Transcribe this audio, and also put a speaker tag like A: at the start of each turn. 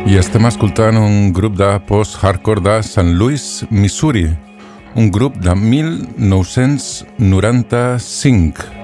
A: I estem escoltant un grup de post-hardcore de St. Louis, Missouri, un grup de 1995.